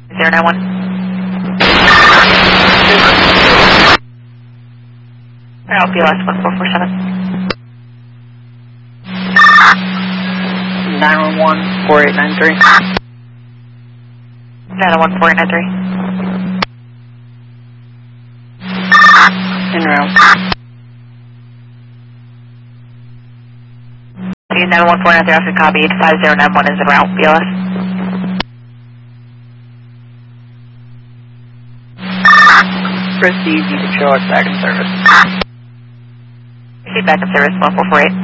091. I'll be last 1447. 911 4893. 911 4893. En route. 91493 officer copied. 5091 is en route. BLS. Proceed, you can show us back in service. Proceed back in service 1448.